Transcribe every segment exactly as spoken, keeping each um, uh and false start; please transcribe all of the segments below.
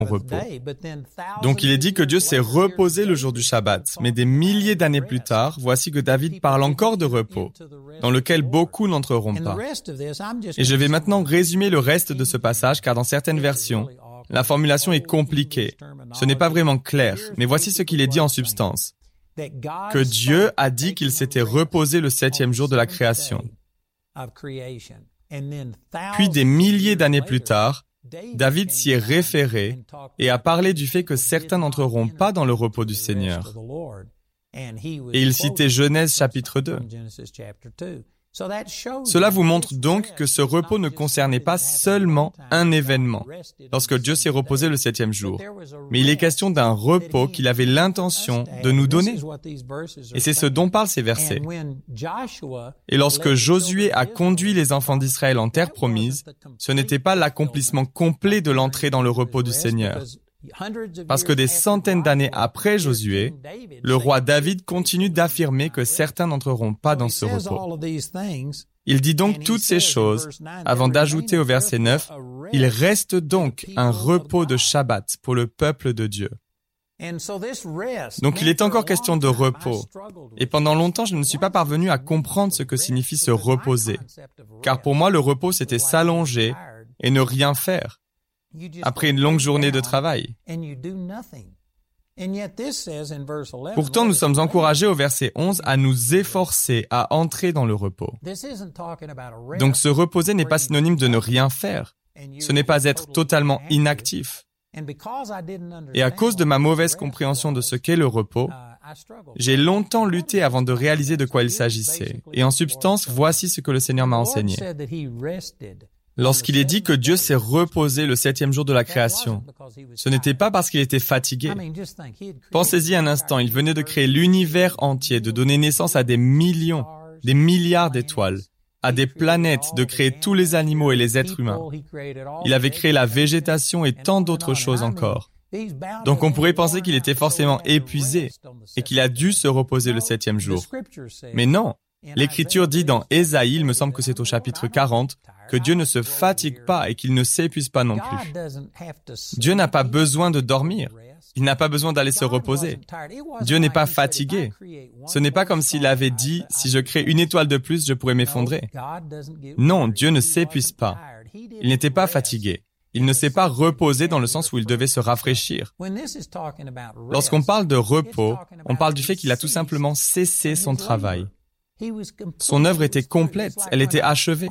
repos. Donc il est dit que Dieu s'est reposé le jour du Shabbat, mais des milliers d'années plus tard, voici que David parle encore de repos, dans lequel beaucoup n'entreront pas. Et je vais maintenant résumer le reste de ce passage, car dans certaines versions, la formulation est compliquée. Ce n'est pas vraiment clair, mais voici ce qu'il est dit en substance. Que Dieu a dit qu'il s'était reposé le septième jour de la création. Puis des milliers d'années plus tard, David s'y est référé et a parlé du fait que certains n'entreront pas dans le repos du Seigneur. Et il citait Genèse chapitre deux. Cela vous montre donc que ce repos ne concernait pas seulement un événement, lorsque Dieu s'est reposé le septième jour, mais il est question d'un repos qu'il avait l'intention de nous donner. Et c'est ce dont parlent ces versets. Et lorsque Josué a conduit les enfants d'Israël en terre promise, ce n'était pas l'accomplissement complet de l'entrée dans le repos du Seigneur. Parce que des centaines d'années après Josué, le roi David continue d'affirmer que certains n'entreront pas dans ce repos. Il dit donc toutes ces choses avant d'ajouter au verset neuf, « Il reste donc un repos de Shabbat pour le peuple de Dieu. » Donc il est encore question de repos. Et pendant longtemps, je ne suis pas parvenu à comprendre ce que signifie se reposer. Car pour moi, le repos, c'était s'allonger et ne rien faire après une longue journée de travail. Pourtant, nous sommes encouragés au verset onze à nous efforcer à entrer dans le repos. Donc, se reposer n'est pas synonyme de ne rien faire. Ce n'est pas être totalement inactif. Et à cause de ma mauvaise compréhension de ce qu'est le repos, j'ai longtemps lutté avant de réaliser de quoi il s'agissait. Et en substance, voici ce que le Seigneur m'a enseigné. Lorsqu'il est dit que Dieu s'est reposé le septième jour de la création, ce n'était pas parce qu'il était fatigué. Pensez-y un instant, il venait de créer l'univers entier, de donner naissance à des millions, des milliards d'étoiles, à des planètes, de créer tous les animaux et les êtres humains. Il avait créé la végétation et tant d'autres choses encore. Donc on pourrait penser qu'il était forcément épuisé et qu'il a dû se reposer le septième jour. Mais non, l'Écriture dit dans Ésaïe, il me semble que c'est au chapitre quarante, que Dieu ne se fatigue pas et qu'il ne s'épuise pas non plus. Dieu n'a pas besoin de dormir. Il n'a pas besoin d'aller se reposer. Dieu n'est pas fatigué. Ce n'est pas comme s'il avait dit, si je crée une étoile de plus, je pourrais m'effondrer. Non, Dieu ne s'épuise pas. Il n'était pas fatigué. Il ne s'est pas reposé dans le sens où il devait se rafraîchir. Lorsqu'on parle de repos, on parle du fait qu'il a tout simplement cessé son travail. Son œuvre était complète, elle était achevée.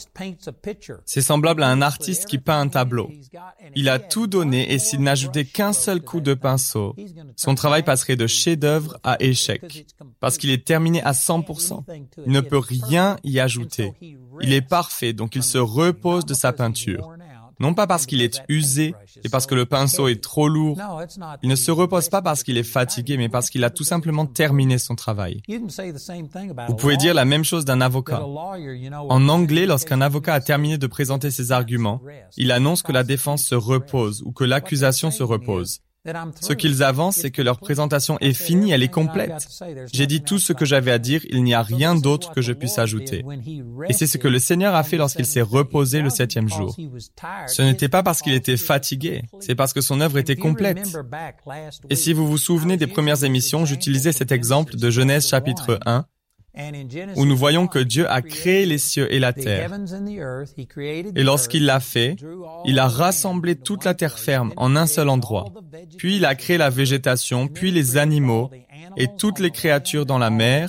C'est semblable à un artiste qui peint un tableau. Il a tout donné et s'il n'ajoutait qu'un seul coup de pinceau, son travail passerait de chef-d'œuvre à échec, parce qu'il est terminé à cent pour cent. Il ne peut rien y ajouter. Il est parfait, donc il se repose de sa peinture. Non pas parce qu'il est usé et parce que le pinceau est trop lourd. Il ne se repose pas parce qu'il est fatigué, mais parce qu'il a tout simplement terminé son travail. Vous pouvez dire la même chose d'un avocat. En anglais, lorsqu'un avocat a terminé de présenter ses arguments, il annonce que la défense se repose ou que l'accusation se repose. Ce qu'ils avancent, c'est que leur présentation est finie, elle est complète. J'ai dit tout ce que j'avais à dire, il n'y a rien d'autre que je puisse ajouter. Et c'est ce que le Seigneur a fait lorsqu'il s'est reposé le septième jour. Ce n'était pas parce qu'il était fatigué, c'est parce que son œuvre était complète. Et si vous vous souvenez des premières émissions, j'utilisais cet exemple de Genèse chapitre un, où nous voyons que Dieu a créé les cieux et la terre. Et lorsqu'il l'a fait, il a rassemblé toute la terre ferme en un seul endroit. Puis il a créé la végétation, puis les animaux et toutes les créatures dans la mer.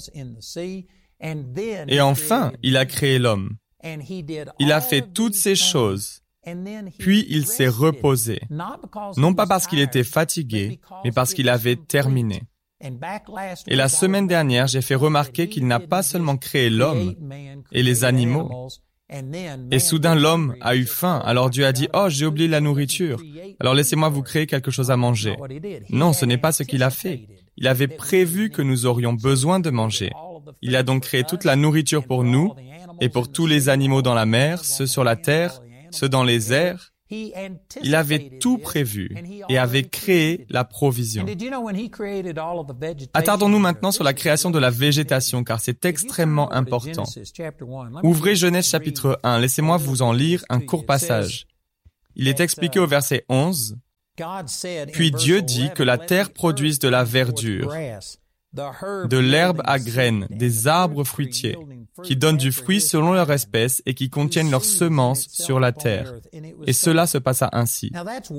Et enfin, il a créé l'homme. Il a fait toutes ces choses. Puis il s'est reposé. Non pas parce qu'il était fatigué, mais parce qu'il avait terminé. Et la semaine dernière, j'ai fait remarquer qu'il n'a pas seulement créé l'homme et les animaux. Et soudain, l'homme a eu faim. Alors Dieu a dit, « Oh, j'ai oublié la nourriture. Alors laissez-moi vous créer quelque chose à manger. » Non, ce n'est pas ce qu'il a fait. Il avait prévu que nous aurions besoin de manger. Il a donc créé toute la nourriture pour nous et pour tous les animaux dans la mer, ceux sur la terre, ceux dans les airs. Il avait tout prévu et avait créé la provision. Attardons-nous maintenant sur la création de la végétation, car c'est extrêmement important. Ouvrez Genèse chapitre un, laissez-moi vous en lire un court passage. Il est expliqué au verset onze, Puis Dieu dit que la terre produise de la verdure, de l'herbe à graines, des arbres fruitiers, qui donnent du fruit selon leur espèce et qui contiennent leurs semences sur la terre. Et cela se passa ainsi.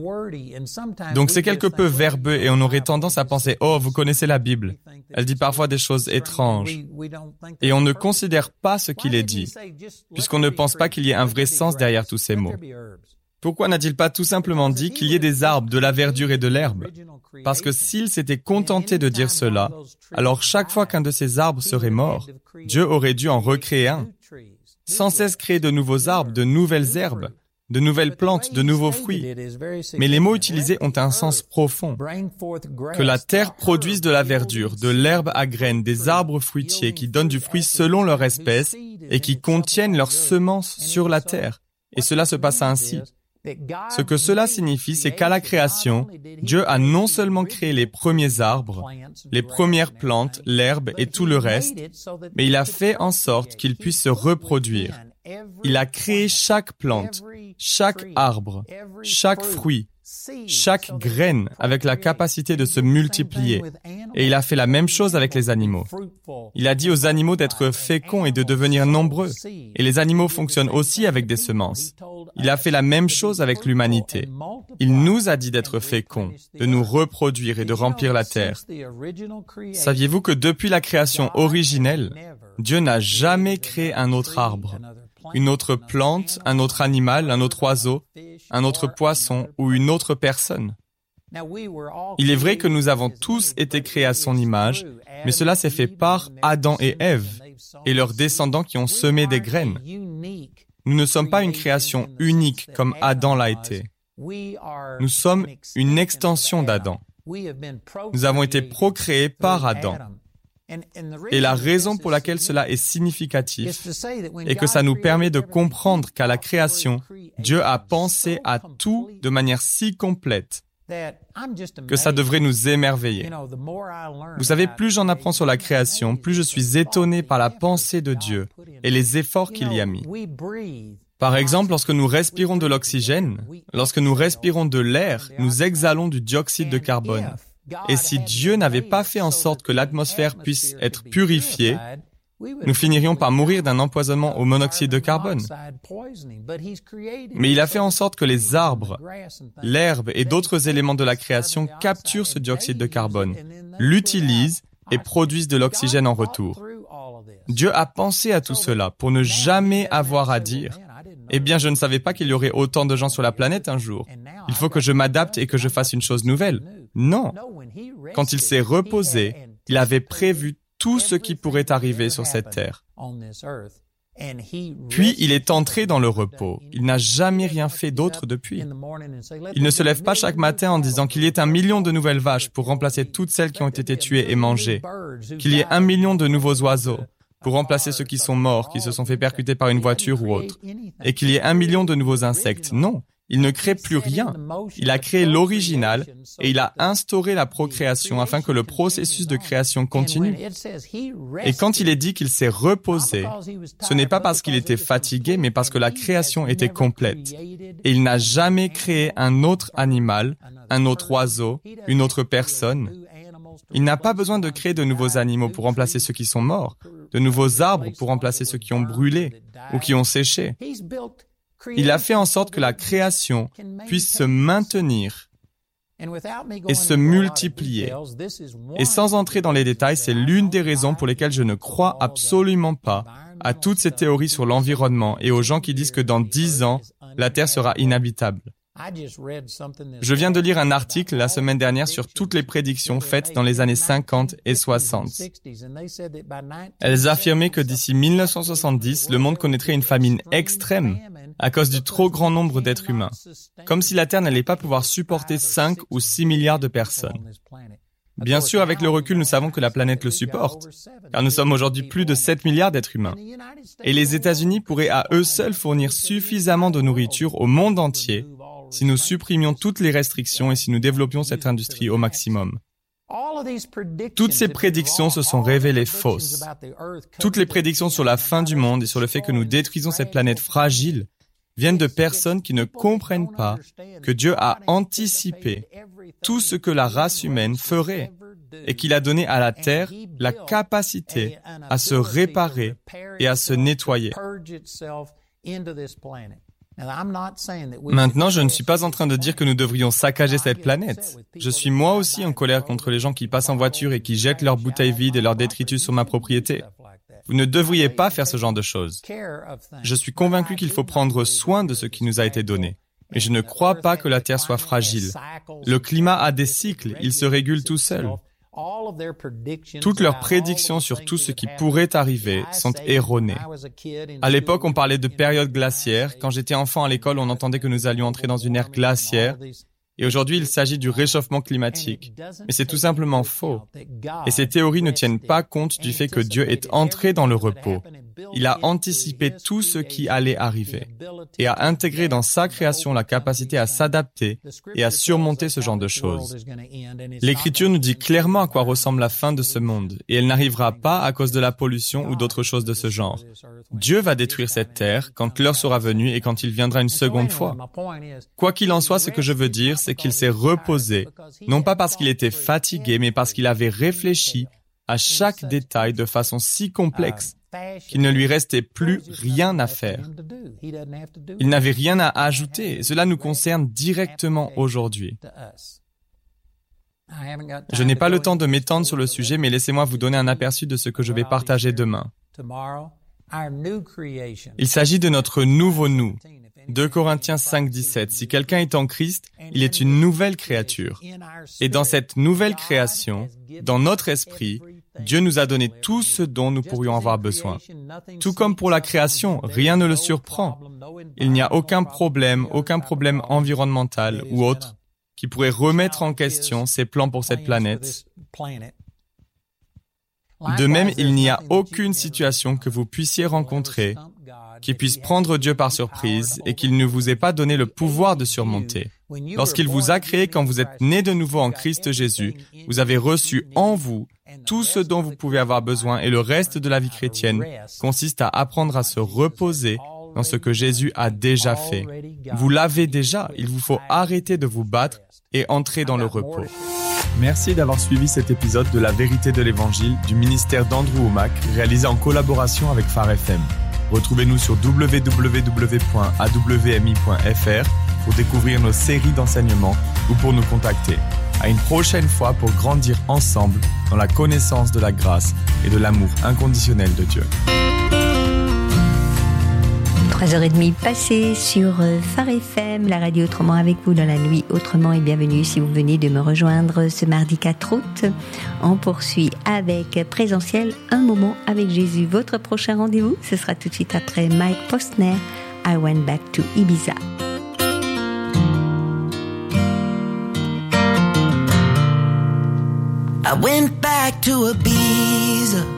Donc c'est quelque peu verbeux et on aurait tendance à penser « Oh, vous connaissez la Bible. Elle dit parfois des choses étranges. » Et on ne considère pas ce qu'il est dit, puisqu'on ne pense pas qu'il y ait un vrai sens derrière tous ces mots. Pourquoi n'a-t-il pas tout simplement dit qu'il y ait des arbres, de la verdure et de l'herbe? Parce que s'il s'était contenté de dire cela, alors chaque fois qu'un de ces arbres serait mort, Dieu aurait dû en recréer un. Sans cesse créer de nouveaux arbres, de nouvelles herbes, de nouvelles plantes, de nouveaux fruits. Mais les mots utilisés ont un sens profond. Que la terre produise de la verdure, de l'herbe à graines, des arbres fruitiers qui donnent du fruit selon leur espèce et qui contiennent leurs semences sur la terre. Et cela se passa ainsi. Ce que cela signifie, c'est qu'à la création, Dieu a non seulement créé les premiers arbres, les premières plantes, l'herbe et tout le reste, mais il a fait en sorte qu'ils puissent se reproduire. Il a créé chaque plante, chaque arbre, chaque fruit, chaque graine avec la capacité de se multiplier. Et il a fait la même chose avec les animaux. Il a dit aux animaux d'être féconds et de devenir nombreux. Et les animaux fonctionnent aussi avec des semences. Il a fait la même chose avec l'humanité. Il nous a dit d'être féconds, de nous reproduire et de remplir la terre. Saviez-vous que depuis la création originelle, Dieu n'a jamais créé un autre arbre, une autre plante, un autre animal, un autre oiseau, un autre poisson ou une autre personne? Il est vrai que nous avons tous été créés à son image, mais cela s'est fait par Adam et Ève et leurs descendants qui ont semé des graines. Nous ne sommes pas une création unique comme Adam l'a été. Nous sommes une extension d'Adam. Nous avons été procréés par Adam. Et la raison pour laquelle cela est significatif est que ça nous permet de comprendre qu'à la création, Dieu a pensé à tout de manière si complète que ça devrait nous émerveiller. Vous savez, plus j'en apprends sur la création, plus je suis étonné par la pensée de Dieu et les efforts qu'il y a mis. Par exemple, lorsque nous respirons de l'oxygène, lorsque nous respirons de l'air, nous exhalons du dioxyde de carbone. Et si Dieu n'avait pas fait en sorte que l'atmosphère puisse être purifiée, nous finirions par mourir d'un empoisonnement au monoxyde de carbone. Mais il a fait en sorte que les arbres, l'herbe et d'autres éléments de la création capturent ce dioxyde de carbone, l'utilisent et produisent de l'oxygène en retour. Dieu a pensé à tout cela pour ne jamais avoir à dire « Eh bien, je ne savais pas qu'il y aurait autant de gens sur la planète un jour. Il faut que je m'adapte et que je fasse une chose nouvelle. » Non. Quand il s'est reposé, il avait prévu tout ce qui pourrait arriver sur cette terre. Puis il est entré dans le repos. Il n'a jamais rien fait d'autre depuis. Il ne se lève pas chaque matin en disant qu'il y ait un million de nouvelles vaches pour remplacer toutes celles qui ont été tuées et mangées, qu'il y ait un million de nouveaux oiseaux pour remplacer ceux qui sont morts, qui se sont fait percuter par une voiture ou autre, et qu'il y ait un million de nouveaux insectes. Non. Il ne crée plus rien. Il a créé l'original et il a instauré la procréation afin que le processus de création continue. Et quand il est dit qu'il s'est reposé, ce n'est pas parce qu'il était fatigué, mais parce que la création était complète. Et il n'a jamais créé un autre animal, un autre oiseau, une autre personne. Il n'a pas besoin de créer de nouveaux animaux pour remplacer ceux qui sont morts, de nouveaux arbres pour remplacer ceux qui ont brûlé ou qui ont séché. Il a fait en sorte que la création puisse se maintenir et se multiplier. Et sans entrer dans les détails, c'est l'une des raisons pour lesquelles je ne crois absolument pas à toutes ces théories sur l'environnement et aux gens qui disent que dans dix ans, la Terre sera inhabitable. Je viens de lire un article la semaine dernière sur toutes les prédictions faites dans les années cinquante et soixante. Elles affirmaient que d'ici mille neuf cent soixante-dix, le monde connaîtrait une famine extrême à cause du trop grand nombre d'êtres humains, comme si la Terre n'allait pas pouvoir supporter cinq ou six milliards de personnes. Bien sûr, avec le recul, nous savons que la planète le supporte, car nous sommes aujourd'hui plus de sept milliards d'êtres humains. Et les États-Unis pourraient à eux seuls fournir suffisamment de nourriture au monde entier si nous supprimions toutes les restrictions et si nous développions cette industrie au maximum. Toutes ces prédictions se sont révélées fausses. Toutes les prédictions sur la fin du monde et sur le fait que nous détruisons cette planète fragile viennent de personnes qui ne comprennent pas que Dieu a anticipé tout ce que la race humaine ferait et qu'il a donné à la terre la capacité à se réparer et à se nettoyer. Maintenant, je ne suis pas en train de dire que nous devrions saccager cette planète. Je suis moi aussi en colère contre les gens qui passent en voiture et qui jettent leurs bouteilles vides et leurs détritus sur ma propriété. Vous ne devriez pas faire ce genre de choses. Je suis convaincu qu'il faut prendre soin de ce qui nous a été donné. Mais je ne crois pas que la Terre soit fragile. Le climat a des cycles, il se régule tout seul. Toutes leurs prédictions sur tout ce qui pourrait arriver sont erronées. À l'époque, on parlait de période glaciaire. Quand j'étais enfant à l'école, on entendait que nous allions entrer dans une ère glaciaire. Et aujourd'hui, il s'agit du réchauffement climatique. Mais c'est tout simplement faux. Et ces théories ne tiennent pas compte du fait que Dieu est entré dans le repos. Il a anticipé tout ce qui allait arriver et a intégré dans sa création la capacité à s'adapter et à surmonter ce genre de choses. L'Écriture nous dit clairement à quoi ressemble la fin de ce monde et elle n'arrivera pas à cause de la pollution ou d'autres choses de ce genre. Dieu va détruire cette terre quand l'heure sera venue et quand il viendra une seconde fois. Quoi qu'il en soit, ce que je veux dire, c'est qu'il s'est reposé, non pas parce qu'il était fatigué, mais parce qu'il avait réfléchi à chaque détail de façon si complexe qu'il ne lui restait plus rien à faire. Il n'avait rien à ajouter. Cela nous concerne directement aujourd'hui. Je n'ai pas le temps de m'étendre sur le sujet, mais laissez-moi vous donner un aperçu de ce que je vais partager demain. Il s'agit de notre nouveau nous. deux Corinthiens cinq, dix-sept. Si quelqu'un est en Christ, il est une nouvelle créature. Et dans cette nouvelle création, dans notre esprit, Dieu nous a donné tout ce dont nous pourrions avoir besoin. Tout comme pour la création, rien ne le surprend. Il n'y a aucun problème, aucun problème environnemental ou autre qui pourrait remettre en question ses plans pour cette planète. De même, il n'y a aucune situation que vous puissiez rencontrer qui puisse prendre Dieu par surprise et qu'il ne vous ait pas donné le pouvoir de surmonter. Lorsqu'il vous a créé quand vous êtes né de nouveau en Christ Jésus, vous avez reçu en vous tout ce dont vous pouvez avoir besoin et le reste de la vie chrétienne consiste à apprendre à se reposer dans ce que Jésus a déjà fait. Vous l'avez déjà, il vous faut arrêter de vous battre et entrer dans le repos. Merci d'avoir suivi cet épisode de La Vérité de l'Évangile du ministère d'Andrew Wommack, réalisé en collaboration avec Phare F M. Retrouvez-nous sur w w w point a w m i point f r pour découvrir nos séries d'enseignements ou pour nous contacter. À une prochaine fois pour grandir ensemble dans la connaissance de la grâce et de l'amour inconditionnel de Dieu. trois heures trente passées sur Phare F M, la radio autrement avec vous dans la nuit autrement et bienvenue si vous venez de me rejoindre ce mardi quatre août. On poursuit avec Présentiel, un moment avec Jésus. Votre prochain rendez-vous, ce sera tout de suite après Mike Postner, I Went Back to Ibiza. I went back to Ibiza.